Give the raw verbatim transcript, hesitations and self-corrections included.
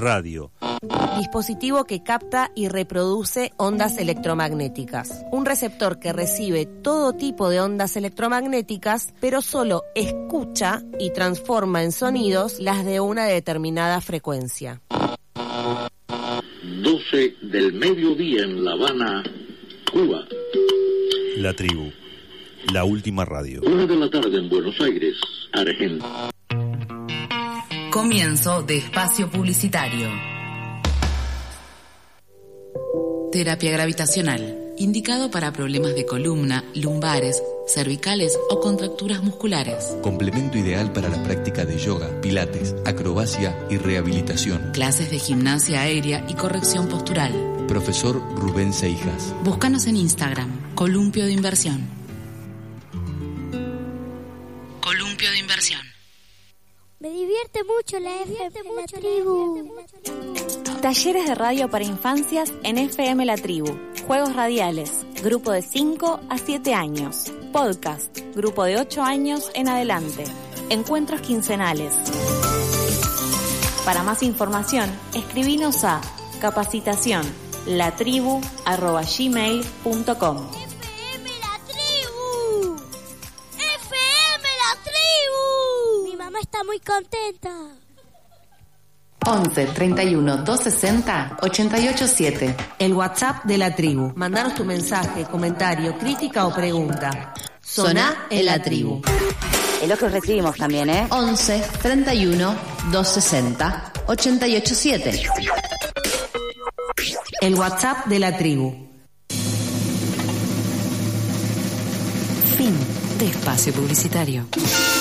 Radio. Dispositivo que capta y reproduce ondas electromagnéticas. Un receptor que recibe todo tipo de ondas electromagnéticas, pero solo escucha y transforma en sonidos las de una determinada frecuencia. doce del mediodía en La Habana, Cuba. La Tribu, la última radio. Una de la tarde en Buenos Aires, Argentina. Comienzo de espacio publicitario. Terapia gravitacional, indicado para problemas de columna, lumbares, cervicales o contracturas musculares. Complemento ideal para la práctica de yoga, pilates, acrobacia y rehabilitación. Clases de gimnasia aérea y corrección postural. Profesor Rubén Seijas. Búscanos en Instagram, Columpio de Inversión. Columpio de Inversión. Me divierte mucho la F M La Tribu. Talleres de radio para infancias en F M La Tribu. Juegos radiales, grupo de cinco a siete años. Podcast, grupo de ocho años en adelante. Encuentros quincenales. Para más información, escribinos a capacitación latribu arroba gmail punto com. F M La Tribu. F M La Tribu. Mi mamá está muy contenta. once, treinta y uno, doscientos sesenta, ochenta y ocho siete. El WhatsApp de La Tribu. Mandanos tu mensaje, comentario, crítica o pregunta. Soná en La Tribu. Es lo que recibimos también, ¿eh? once, treinta y uno, doscientos sesenta, ochenta y ocho siete. El WhatsApp de La Tribu. Fin de espacio publicitario.